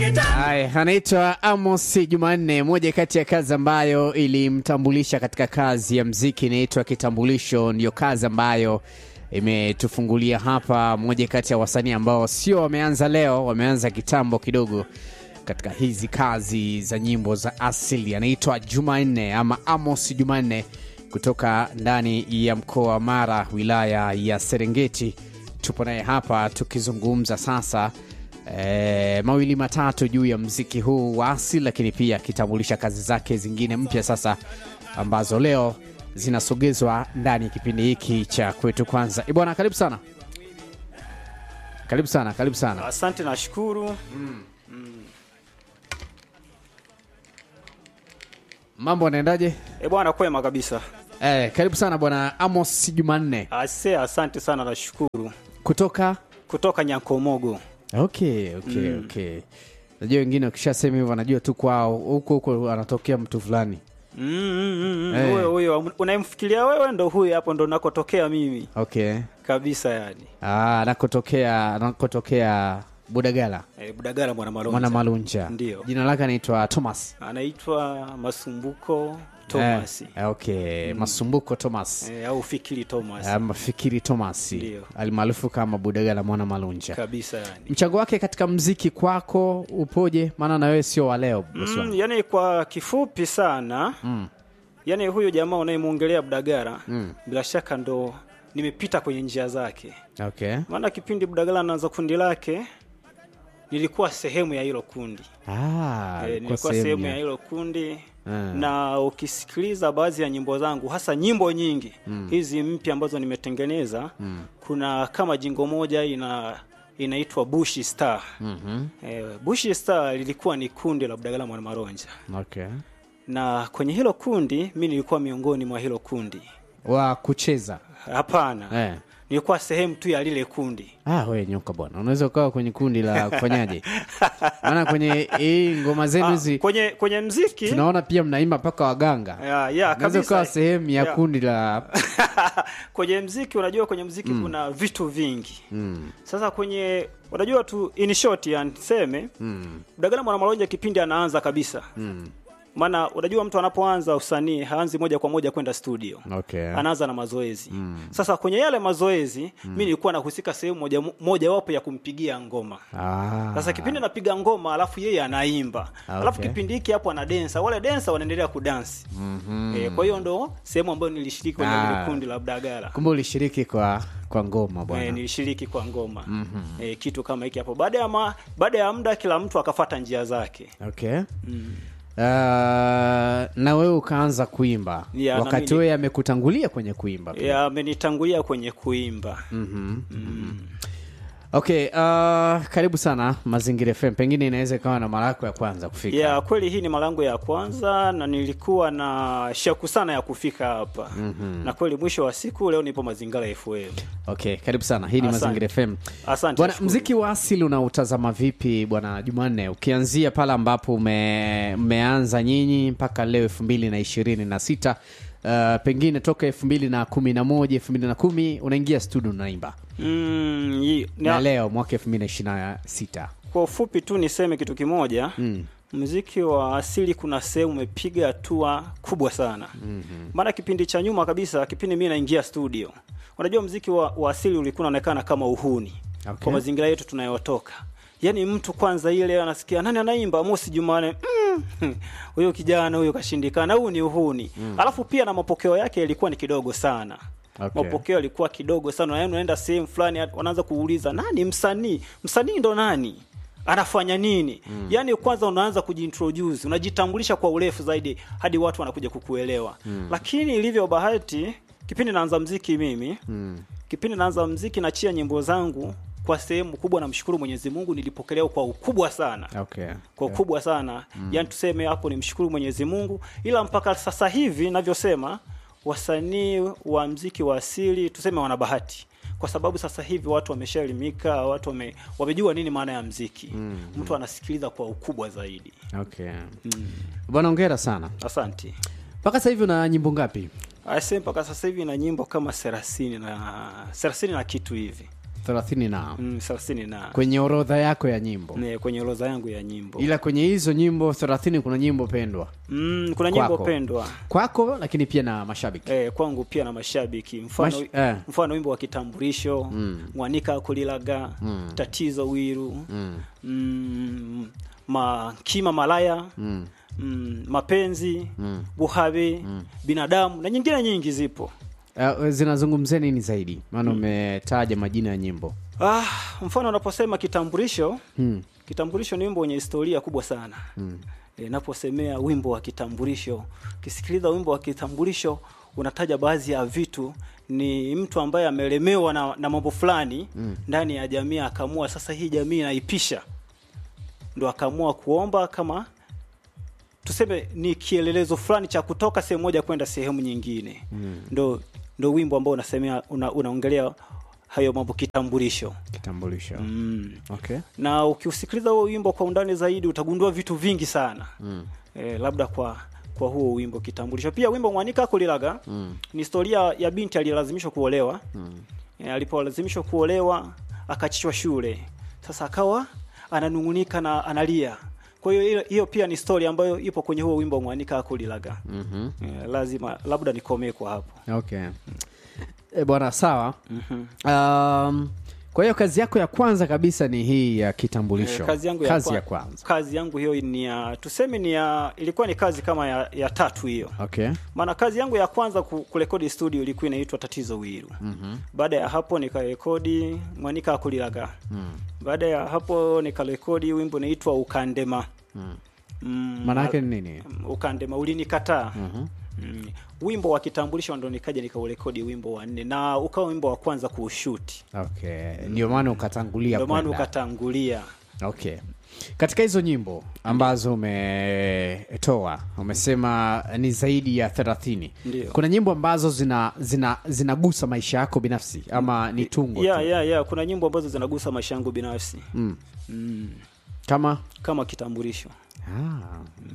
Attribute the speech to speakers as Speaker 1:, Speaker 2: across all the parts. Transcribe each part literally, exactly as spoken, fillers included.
Speaker 1: Hai, anaitwa Amos Jumanne, moja kati ya kazi ambayo ilimtambulisha katika kazi ya mziki inaitwa Kitambulisho. Ndio kazi ambayo imetufungulia hapa, moja kati ya wasanii ambao sio wameanza leo, wameanza kitambo kidogo katika hizi kazi za nyimbo za asili. Anaitwa Jumanne ama Amos Jumanne kutoka ndani ya mkoa wa Mara, wilaya ya Serengeti. Tupo naye hapa tukizungumza sasa E, mawili matatu juu ya mziki huu wa asili, lakini pia kitambulisha kazi zake zingine mpya sasa ambazo leo zinasogezwa ndani ya kipindi hiki cha Kwetu Kwanza. E bwana, karibu sana. Karibu sana, karibu sana.
Speaker 2: Asante na shukuru. Mm. Mm.
Speaker 1: Mambo yanaendaje?
Speaker 2: E bwana, kwema kabisa.
Speaker 1: Eh, karibu sana bwana Amos Jumanne.
Speaker 2: Ase, asante sana na shukuru.
Speaker 1: Kutoka
Speaker 2: kutoka Nyankomogo.
Speaker 1: Okay, okay, mm. okay. Najua wengine ukishasema hivyo wanajua tu kwao huko huko anatokea mtu fulani.
Speaker 2: Mm, mm, mm. Hey. Wewe wewe unayemfikiria wewe ndo huyu hapo ndo nakotokea mimi.
Speaker 1: Okay.
Speaker 2: Kabisa yani.
Speaker 1: Ah, nakotokea nakotokea Budagala.
Speaker 2: Eh, Budagala mwana Malunja.
Speaker 1: Mwana Malunja.
Speaker 2: Ndio.
Speaker 1: Jina lake anaitwa Thomas.
Speaker 2: Anaitwa Masumbuko Thomas.
Speaker 1: Eh, okay, mm. Masumbuko Thomas.
Speaker 2: Eh, au Fikiri Thomas.
Speaker 1: Ah, Mafikiri Thomas. Alimaarufu kama Budagala mwana Malunja.
Speaker 2: Kabisa yani.
Speaker 1: Mchango wake katika mziki kwako upoje? Maana na wewe sio wa leo bosi wangu.
Speaker 2: Mm, yani kwa kifupi sana. Mm. Yani huyo jamaa unayemuongelea Budagala, mm. bila shaka ndo nimepita kwenye njia zake.
Speaker 1: Okay.
Speaker 2: Maana kipindi Budagala anaanza kundi lake nilikuwa sehemu ya hilo kundi.
Speaker 1: Ah,
Speaker 2: e, nilikuwa sehemu ya hilo kundi. Hmm. Na ukisikiliza baadhi ya nyimbo zangu, hasa nyimbo nyingi hmm. hizi mpya ambazo nimetengeneza, hmm. kuna kama jingo moja ina inaitwa Bush Star. Mm-hmm. E, Bush Star lilikuwa ni kundi la Budagala mwana Malunja.
Speaker 1: Okay.
Speaker 2: Na kwenye hilo kundi mimi nilikuwa miongoni mwa hilo kundi.
Speaker 1: Wa kucheza?
Speaker 2: Hapana. Eh. Nilikuwa sehemu tu ya lile kundi.
Speaker 1: Ah, wewe nyoka bwana. Unaweza ukawa kwenye kundi la kufanyaje? Maana kwenye hii ngoma zenu hizi
Speaker 2: kwenye kwenye muziki
Speaker 1: tunaona pia mnaimba paka waganga.
Speaker 2: Yeah, yeah, kabisa.
Speaker 1: Unaweza ukawa sehemu ya yeah. kundi la
Speaker 2: kwenye muziki, unajua kwenye muziki mm. kuna vitu vingi.
Speaker 1: Mm.
Speaker 2: Sasa kwenye unajua tu in short yani tuseme mm. Budagala mwana Malunja kipindi anaanza kabisa. Mm. Maana unajua mtu anapoanza usanii haanzi moja kwa moja kwenda studio.
Speaker 1: Okay.
Speaker 2: Anaanza na mazoezi. Mm. Sasa kwenye yale mazoezi mm. mimi nilikuwa nahusika sehemu moja moja wapo ya kumpigia ngoma.
Speaker 1: Ah.
Speaker 2: Sasa kipindi napiga ngoma alafu yeye anaimba. Okay. Alafu kipindi hiki hapo ana dance. Wale dancer wanaendelea kudance. Mhm. E, kwa hiyo ndo sehemu ambayo nilishiriki kwenye ah. kundi la Budagala.
Speaker 1: Kumbe ulishiriki kwa kwa ngoma bwana.
Speaker 2: Eh, nilishiriki kwa ngoma.
Speaker 1: Mhm.
Speaker 2: E, kitu kama hiki hapo. Baada ya baada ya muda kila mtu akafuata njia zake.
Speaker 1: Okay. Mm. Uh, na wewe ukaanza kuimba. Yeah, wakati wewe amekutangulia kwenye kuimba.
Speaker 2: Ya, yeah, amenitangulia kwenye kuimba.
Speaker 1: Mhm. Mm. Okay, uh, karibu sana Mazingira F M. Pengine inaweza ikawa na mara yako ya kwanza kufika.
Speaker 2: Ya, yeah, kweli hii ni mara yangu ya kwanza na nilikuwa na shauku sana ya kufika hapa. Mm-hmm. Na kweli mwisho wa siku leo nipo Mazingira F M.
Speaker 1: Okay, karibu sana. Hii ni Mazingira F M.
Speaker 2: Asante.
Speaker 1: Bwana, muziki wa asili unautazama vipi bwana Jumanne? Ukianzia pale ambapo ume, umeanza nyinyi mpaka leo elfu mbili na ishirini na sita. Uh, pengine toka elfu mbili na kumi na moja elfu mbili na kumi unaingia studio unaimba.
Speaker 2: Mm, yi,
Speaker 1: na leo mwaka elfu mbili na ishirini na sita.
Speaker 2: Kwa ufupi tu niseme kitu kimoja. Mm. Muziki wa asili kuna sehemu umepiga hatua kubwa sana. Mm-hmm. Maana kipindi cha nyuma kabisa, kipindi mimi naingia studio, unajua muziki wa, wa asili ulikuwa unaonekana kama uhuni. Okay. Kwa mazingira yetu tunayotoka. Yaani mtu kwanza ile anasikia nani anaimba Amos Jumanne, mm, huyo kijana huyo kashindikana, huyu ni uhuni. Mm. Alafu pia na mapokeo yake yalikuwa ni kidogo sana. Okay. Mapokeo yalikuwa kidogo sana. Yaani unaenda sehemu fulani wanaanza kuuliza nani msanii? Msanii ndo nani? Anafanya nini? Mm. Yaani kwanza unaanza kujiintroduce, unajitambulisha kwa urefu zaidi hadi watu wanakuja kukuelewa. Mm. Lakini ilivyo bahati, kipindi naanza muziki mimi, mm. kipindi naanza muziki nachia nyimbo zangu kwa sehemu kubwa, namshukuru Mwenyezi Mungu nilipokelewa kwa ukubwa sana.
Speaker 1: Okay.
Speaker 2: Kwa ukubwa okay. sana. Mm. Yaani tuseme hapo nimshukuru Mwenyezi Mungu, ila mpaka sasa hivi ninavyosema wasanii wa muziki wa asili tuseme wana bahati. Kwa sababu sasa hivi watu wameshaelimika, watu wame, wamejua nini maana ya muziki. Mm. Mtu anasikiliza kwa ukubwa zaidi.
Speaker 1: Okay. Mm. Bwana hongera sana.
Speaker 2: Asante.
Speaker 1: Mpaka sasa hivi una nyimbo ngapi?
Speaker 2: Ase mpaka sasa hivi na nyimbo kama thelathini na thelathini na kitu hivi.
Speaker 1: thelathini na
Speaker 2: mm, thelathini na
Speaker 1: kwenye orodha yako ya nyimbo.
Speaker 2: Ne, kwenye orodha yangu ya nyimbo.
Speaker 1: Ila kwenye hizo nyimbo thelathini kuna nyimbo pendwa.
Speaker 2: Mm, kuna nyimbo
Speaker 1: Kwako.
Speaker 2: pendwa.
Speaker 1: Kwako lakini pia na mashabiki.
Speaker 2: Eh, kwangu pia na mashabiki. Mfano
Speaker 1: Mash, eh.
Speaker 2: mfano wimbo wa kitambulisho,
Speaker 1: Mm.
Speaker 2: Mwanika Kulilaga,
Speaker 1: Mm.
Speaker 2: Tatizo Wiru,
Speaker 1: Mm.
Speaker 2: mm, ma Kima Malaya,
Speaker 1: Mm.
Speaker 2: mm, Mapenzi,
Speaker 1: Mm.
Speaker 2: Buhabe,
Speaker 1: Mm.
Speaker 2: Binadamu na nyingine nyingi zipo.
Speaker 1: Uh, zinazungumzia nini zaidi? Maana umetaja majina ya nyimbo.
Speaker 2: Ah, mfano unaposema kitambulisho,
Speaker 1: Mm.
Speaker 2: kitambulisho ni wimbo wenye historia kubwa sana.
Speaker 1: Mm.
Speaker 2: E, naposemea wimbo wa kitambulisho, kisikiliza wimbo wa kitambulisho unataja baadhi ya vitu. Ni mtu ambaye amelemewa na, na mambo fulani mm. ndani ya jamii, akaamua sasa hii jamii naipisha, ndo akaamua kuomba kama tuseme ni kielelezo fulani cha kutoka sehemu moja kwenda sehemu nyingine. Mm. Ndo ndo wimbo ambao unasemea una, unaongelea hayo mambo kitambulisho.
Speaker 1: Kitambulisho.
Speaker 2: Mm.
Speaker 1: Okay.
Speaker 2: Na ukiusikiliza huo wimbo kwa undani zaidi utagundua vitu vingi sana.
Speaker 1: Mm.
Speaker 2: E, labda kwa kwa huo wimbo kitambulisho. Pia wimbo Mwanika Kulilaga
Speaker 1: Mm.
Speaker 2: ni historia ya binti aliyelazimishwa kuolewa. Mm. E, alipolazimishwa kuolewa akachishwa shule. Sasa akawa ananungunika na analia. Kwa hiyo hiyo pia ni story ambayo ipo kwenye huo wimbo Mwanika Kulilaga. Mhm. E, lazima labda nikomee kwa hapo.
Speaker 1: Okay. E, bwana sawa.
Speaker 2: Mhm.
Speaker 1: Um, kwa hiyo kazi yako ya kwanza kabisa ni hii ya kitambulisho.
Speaker 2: E, kazi yangu ya,
Speaker 1: kazi
Speaker 2: kwa,
Speaker 1: ya kwanza.
Speaker 2: Kazi yangu hiyo ni ya tuseme ni ya ilikuwa ni kazi kama ya, ya tatu hiyo.
Speaker 1: Okay.
Speaker 2: Maana kazi yangu ya kwanza kurekodi studio ilikuwa inaitwa Tatizo Wiru. Mhm. Baada ya hapo nikarekodi Mwanika Kulilaga. Mhm. Baada ya hapo nikarekodi wimbo unaitwa Ukandema. Mhm. Mm,
Speaker 1: maana yake ni nini?
Speaker 2: Ukandema ulinikataa.
Speaker 1: Mhm.
Speaker 2: Mm. Wimbo wa kitambulisho ndo nikaja nikaurekodi wimbo wa nne na ukawa wimbo wa kwanza kuushoot.
Speaker 1: Okay. Ndio maana ukatangulia
Speaker 2: kwenda. Ndio
Speaker 1: maana
Speaker 2: ukatangulia.
Speaker 1: Okay. Katika hizo nyimbo ambazo umetoa, umesema ni zaidi ya thelathini.
Speaker 2: Ndiyo.
Speaker 1: Kuna nyimbo ambazo zina zina zinagusa maisha yako binafsi ama ni tungo
Speaker 2: yeah,
Speaker 1: tu?
Speaker 2: Yeah, yeah, kuna nyimbo ambazo zinagusa maisha yangu binafsi. Mm.
Speaker 1: Mm. Kama
Speaker 2: kama kitambulisho.
Speaker 1: Ah.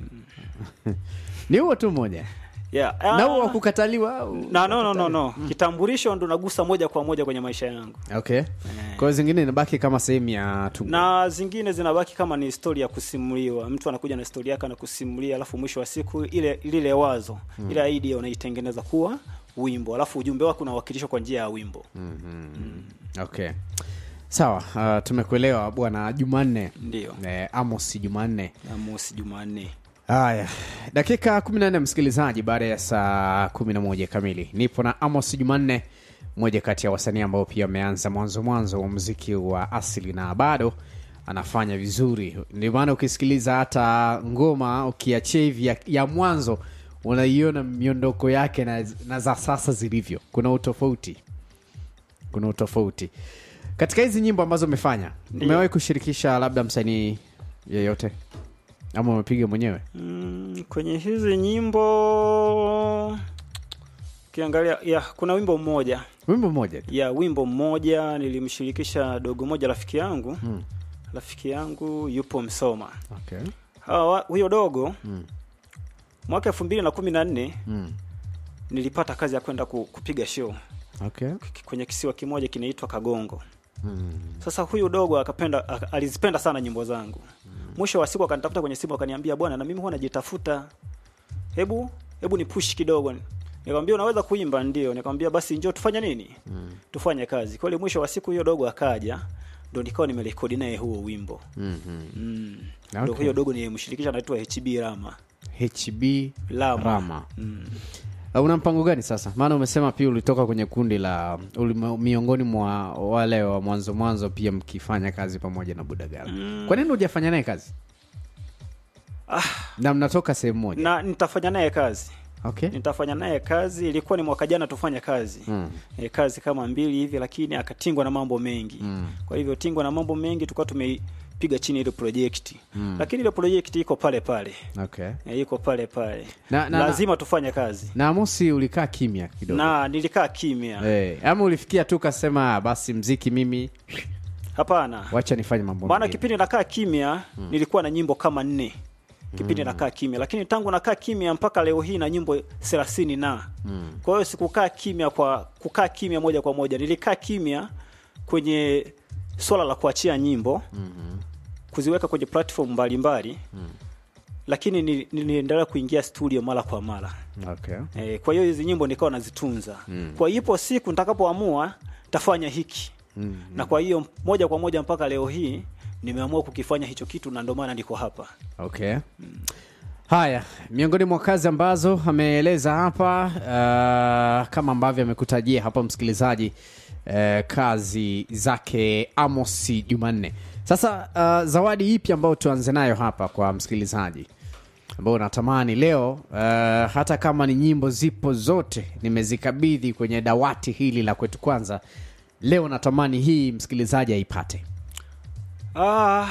Speaker 1: Mm. Ni huo tu moja.
Speaker 2: Yeah.
Speaker 1: Na huo wa kukataliwa
Speaker 2: na no no no no. Mm. Kitambulisho ndo nagusa moja kwa moja kwenye maisha yangu.
Speaker 1: Okay. Yeah. Kwa zingine inabaki kama sehemu ya tungo.
Speaker 2: Na zingine zinabaki kama ni story ya kusimuliwa. Mtu anakuja na story yake na kusimulia, alafu mwisho wa siku ile ile wazo, mm. ile idea unaitengeneza kuwa wimbo, alafu ujumbe wako unawakilishwa kwa njia ya wimbo.
Speaker 1: Mm-hmm. Mm. Okay. Sawa, uh, tumekuelewa bwana Jumanne.
Speaker 2: Ndio.
Speaker 1: Eh, Amos Jumanne.
Speaker 2: Amos Jumanne.
Speaker 1: Haya, dakika kumi na nne msikilizaji, baada ya saa kumi na moja kamili. Nipo na Amos Jumanne, mmoja kati ya wasanii ambao pia ameanza mwanzo mwanzo wa muziki wa asili na bado anafanya vizuri. Ndio maana ukisikiliza hata ngoma ukiachia hivi ya, ya mwanzo unaiona miondoko yake na, na za sasa zilivyo. Kuna utofauti. Kuna utofauti. Katika hizi nyimbo ambazo umefanya, umewahi kushirikisha labda msanii yeyote? Ama umepiga mwenyewe?
Speaker 2: Mm, kwenye hizi nyimbo kiangalia ya kuna wimbo mmoja.
Speaker 1: Wimbo mmoja?
Speaker 2: Ya wimbo mmoja nilimshirikisha dogo moja rafiki yangu. Hmm. Rafiki yangu yupo Msoma.
Speaker 1: Okay.
Speaker 2: Hawa huyo dogo hmm. mwaka elfu mbili na kumi na nne hmm. nilipata kazi ya kwenda kupiga show.
Speaker 1: Okay.
Speaker 2: Kwenye kisiwa kimoja kinaitwa Kagongo. Hmm. Sasa huyu dogo akapenda alizipenda sana nyimbo zangu. Hmm. Mwisho wa siku akanitafuta kwenye simu akaniambia, bwana na mimi huwa najitafuta. Hebu hebu ni push kidogo. Nikamwambia unaweza kuimba? Ndio. Nikamwambia basi njoo tufanye nini? Hmm. Tufanye kazi. Kwa hiyo mwisho wa siku huyo dogo akaja, ndio nikawa nimerekodi naye huo wimbo. Mhm. Mm. Ndio okay. Huyo dogo nilimshirikisha anaitwa H B Rama.
Speaker 1: H B Rama. Rama. Mm. Una mpango gani sasa? Maana umesema pia ulitoka kwenye kundi la miongoni mwa wale wa mwanzo mwanzo pia mkifanya kazi pamoja na Budagala. Mm. Kwa nini hujafanya naye kazi? Ah, na mnatoka sehemu moja.
Speaker 2: Na nitafanya naye kazi.
Speaker 1: Okay.
Speaker 2: Nitafanya naye kazi, ilikuwa ni mwaka jana tufanye kazi. Mm. E, kazi kama mbili hivi lakini akatingwa na mambo mengi. Mm. Kwa hivyo tingwa na mambo mengi tukawa tumepiga chini ile project. Mm. Lakini ile project iko pale pale.
Speaker 1: Okay.
Speaker 2: E, iko pale pale.
Speaker 1: Na, na,
Speaker 2: lazima na, tufanye kazi.
Speaker 1: Na Amosi ulikaa kimya kidogo.
Speaker 2: Na nilikaa kimya.
Speaker 1: Eh, hey, ama ulifikia tu kasema basi mziki mimi
Speaker 2: hapana.
Speaker 1: Wacha nifanye mambo mengi.
Speaker 2: Maana kipindi nakaa kimya mm. nilikuwa na nyimbo kama nne. Kipindi mm. nakaa kimya, lakini tangu nakaa kimya mpaka leo hii na nyimbo thelathini na. Mm. Kwa hiyo sikukaa kimya kwa kukaa kimya moja kwa moja. Nilikaa kimya kwenye swala la kuachia nyimbo,
Speaker 1: Mhm.
Speaker 2: kuziweka kwenye platform mbalimbali. Mm. Lakini ni- niliendelea kuingia studio mara kwa mara.
Speaker 1: Okay.
Speaker 2: E, kwa hiyo hizi nyimbo nikawa nazitunza. Mm. Kwa hiyo ipo siku nitakapoamua tafanya hiki. Mm. Na kwa hiyo moja kwa moja mpaka leo hii nimeamua kukifanya hicho kitu, na ndio maana niko hapa.
Speaker 1: Okay. Mm. Haya, miongoni mwa kazi ambazo ameeleza hapa uh, kama ambavyo amekutajia hapa msikilizaji, uh, kazi zake Amos Jumanne. Sasa uh, zawadi ipi ambayo tuanze nayo hapa kwa msikilizaji ambao unatamani leo, uh, hata kama ni nyimbo zipo zote nimezikabidhi kwenye dawati hili la Kwetu Kwanza, leo natamani hii msikilizaji aipate?
Speaker 2: Ah,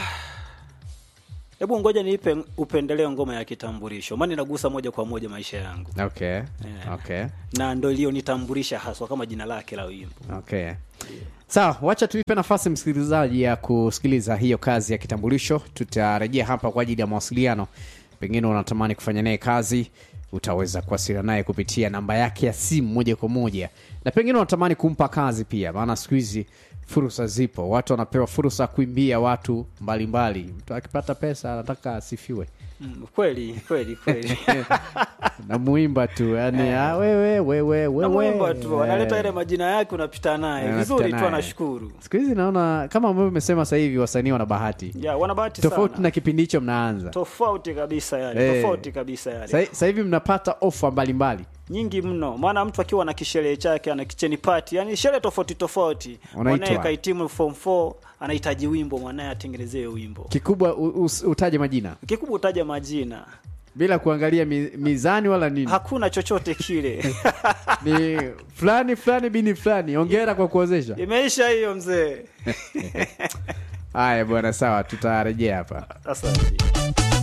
Speaker 2: hebu ngoja niipe upendeleo ngoma ya Kitambulisho, maana inagusa moja kwa moja maisha yangu.
Speaker 1: Okay. Yeah. Okay.
Speaker 2: Na ndio iliyonitambulisha haswa kama jina lake la wimbo.
Speaker 1: Okay. Yeah. Sawa, wacha tuipe nafasi msikilizaji ya kusikiliza hiyo kazi ya Kitambulisho. Tutarejea hapa kwa ajili ya mawasiliano. Pengine unatamani kufanya naye kazi, utaweza kuwasiliana naye kupitia namba yake ya simu moja kwa moja. Na pengine unatamani kumpa kazi pia, maana siku hizi fursa zipo. Watu wanapewa fursa kuimbia watu mbalimbali. Mtu akipata pesa anataka asifiwe.
Speaker 2: Mm, kweli kweli kweli.
Speaker 1: Na muimba tu, yani ah, wewe wewe wewe.
Speaker 2: Na muimba tu, analeta ile majina yake unapita naye. Vizuri tu, anashukuru.
Speaker 1: Siku hizi naona kama ambavyo umesema sasa hivi wasanii wana bahati.
Speaker 2: Yeah, wana bahati sana.
Speaker 1: Tofauti na kipindi hicho mnaanza.
Speaker 2: Tofauti kabisa yani,
Speaker 1: hey.
Speaker 2: Tofauti kabisa yani.
Speaker 1: Sasa hivi mnapata ofa mbalimbali
Speaker 2: nyingi mno. Maana mtu akiwa na kisherehe chake, ana kitchen party, yani sherehe tofauti tofauti. Mwanae kahitimu form four, anahitaji wimbo, mwanae atengenezee wimbo.
Speaker 1: Kikubwa utaje majina.
Speaker 2: Kikubwa utaje majina.
Speaker 1: Bila kuangalia mi, mizani wala nini.
Speaker 2: Hakuna chochote kile.
Speaker 1: Ni fulani fulani bini fulani. Hongera kwa kuozesha.
Speaker 2: Imeisha hiyo mzee.
Speaker 1: Haya bwana, sawa, tutarejea hapa.
Speaker 2: Asante.